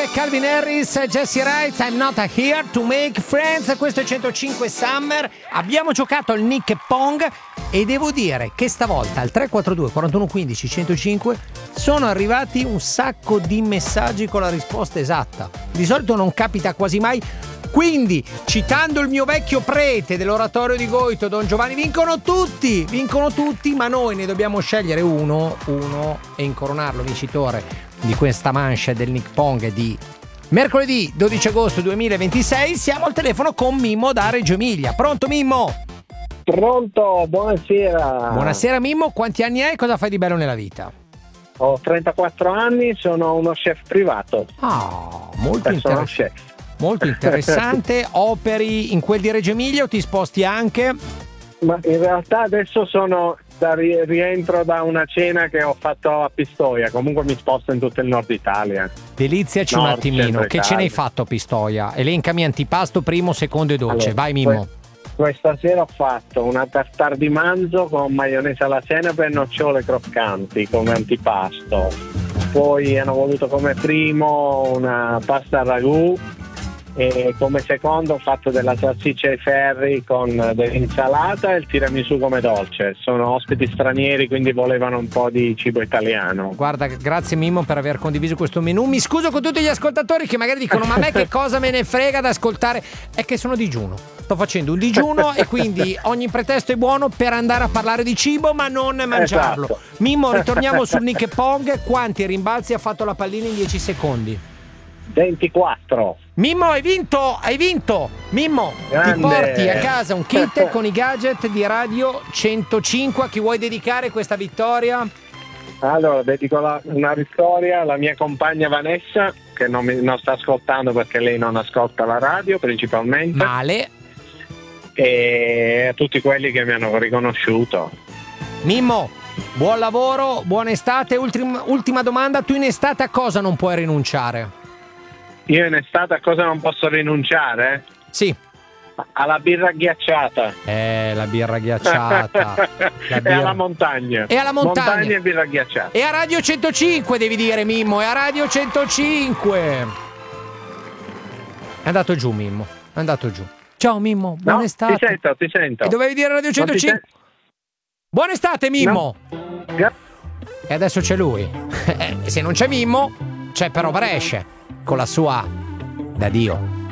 Pong, Calvin Harris, Jesse Wright, I'm not here to make friends. Questo è 105 Summer. Abbiamo giocato al Nick Pong e devo dire che stavolta al 342 41 15 105 sono arrivati un sacco di messaggi con la risposta esatta. Di solito non capita quasi mai. Quindi, citando il mio vecchio prete dell'oratorio di Goito, Don Giovanni, vincono tutti, ma noi ne dobbiamo scegliere uno e incoronarlo vincitore di questa manche del Nick Pong di mercoledì 12 agosto 2026. Siamo al telefono con Mimmo da Reggio Emilia. Pronto, Mimmo? Pronto, buonasera. Buonasera, Mimmo. Quanti anni hai e cosa fai di bello nella vita? Ho 34 anni, sono uno chef privato. Molto interessante. Molto interessante. Operi in quel di Reggio Emilia o ti sposti anche? Ma in realtà adesso sono da rientro da una cena che ho fatto a Pistoia. Comunque mi sposto in tutto il nord Italia. Deliziaci un attimino. Che ce n'hai fatto a Pistoia? Elencami antipasto, primo, secondo e dolce. Allora, vai, Mimmo. Questa sera ho fatto una tartare di manzo con maionese alla senape e nocciole croccanti come antipasto. Poi hanno voluto come primo una pasta al ragù. E come secondo ho fatto della salsiccia ai ferri con dell'insalata e il tiramisù come dolce. Sono ospiti stranieri, quindi volevano un po' di cibo italiano. Guarda, grazie Mimmo per aver condiviso questo menù. Mi scuso con tutti gli ascoltatori che magari dicono ma a me che cosa me ne frega ad ascoltare. È che sono digiuno. Sto facendo un digiuno e quindi ogni pretesto è buono per andare a parlare di cibo ma non mangiarlo. Esatto. Mimmo, ritorniamo sul Nick Pong. Quanti rimbalzi ha fatto la pallina in 10 secondi? 24. Mimmo, hai vinto. Mimmo, grande. Ti porti a casa un kit con i gadget di Radio 105. A chi vuoi dedicare questa vittoria? Allora, dedico una vittoria alla mia compagna Vanessa, che non sta ascoltando perché lei non ascolta la radio principalmente. Male. E a tutti quelli che mi hanno riconosciuto. Mimmo, buon lavoro, buona estate. Ultima domanda, tu in estate a cosa non puoi rinunciare? Io in estate a cosa non posso rinunciare? Sì. Alla birra ghiacciata. La birra ghiacciata. E alla montagna. Montagna e birra ghiacciata. E a Radio 105 devi dire, Mimmo, e a Radio 105. È andato giù, Mimmo. È andato giù. Ciao Mimmo, buona estate. Ti sento. E dovevi dire Radio 105. Buona estate, Mimmo. No. E adesso c'è lui. Se non c'è Mimmo, c'è però Brescia con la sua da Dio.